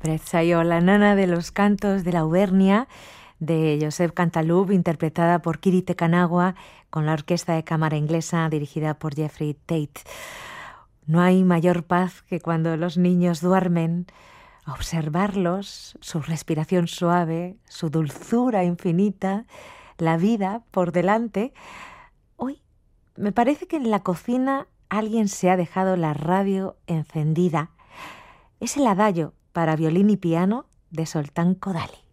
Prezzaio, la nana de los cantos de la Auvernia, de Josep Cantalup, interpretada por Kiri Te Kanawa, con la Orquesta de Cámara Inglesa, dirigida por Jeffrey Tate. No hay mayor paz que cuando los niños duermen, observarlos, su respiración suave, su dulzura infinita, la vida por delante. Hoy me parece que en la cocina alguien se ha dejado la radio encendida. Es el adagio para violín y piano de Zoltán Kodály.